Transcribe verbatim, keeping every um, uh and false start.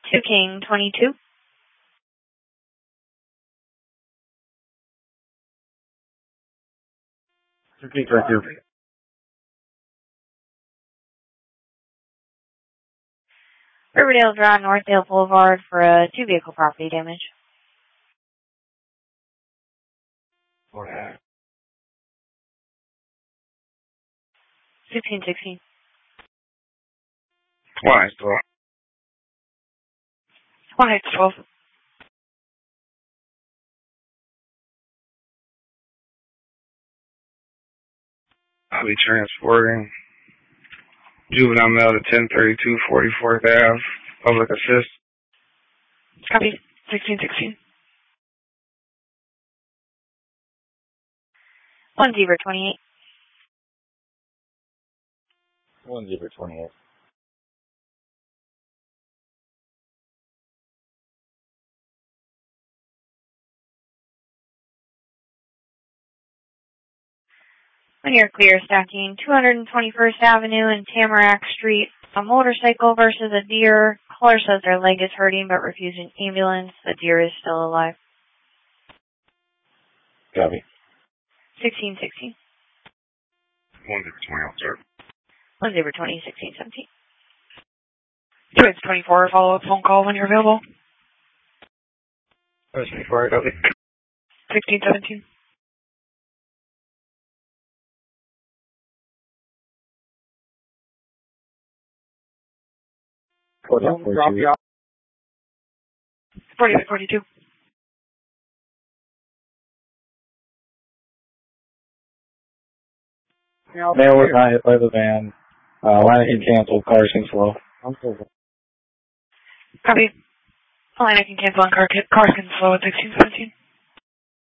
two King twenty-two. two King twenty-two. Riverdale Drive, Northdale Boulevard for a two vehicle property damage. Okay. Fifteen sixteen. One, twelve. One eight twelve. I'll be transporting juvenile male to ten thirty-two forty-fourth Avenue, public assist. Copy. Sixteen sixteen. One Zebra twenty-eight. One Zebra twenty-eight. When you're clear, stacking two hundred twenty-first Avenue and Tamarack Street. A motorcycle versus a deer. Caller says their leg is hurting but refusing ambulance. The deer is still alive. Copy. Sixteen sixteen. One Zebra twenty-eight, sir. One Zebra twenty, sixteen seventeen. two X twenty-four, follow-up phone call when you're available. twenty-four, copy. sixteen seventeen. forty-two. forty-eight forty-two. Male was not hit by the van. Uh, Lanaken canceled. Car seems slow. Copy. Line I can cancel on car, car can slow at sixteen seventeen.